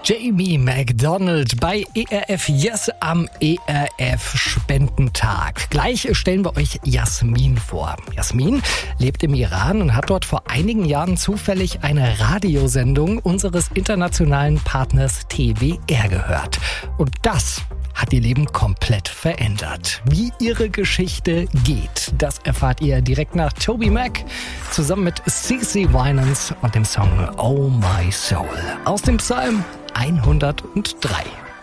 Jamie McDonald bei ERF Yes am ERF Spendentag. Gleich stellen wir euch Jasmin vor. Jasmin lebt im Iran und hat dort vor einigen Jahren zufällig eine Radiosendung unseres internationalen Partners TWR gehört. Und das hat ihr Leben komplett verändert. Wie ihre Geschichte geht, das erfahrt ihr direkt nach TobyMac zusammen mit CeCe Winans und dem Song Oh My Soul aus dem Psalm 103.